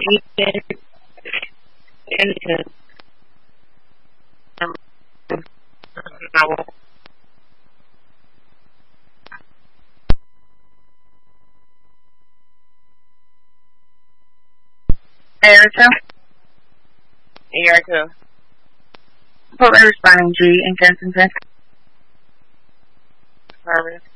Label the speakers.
Speaker 1: Erica,
Speaker 2: Erica.
Speaker 1: put responding G in Kensington.
Speaker 2: Service.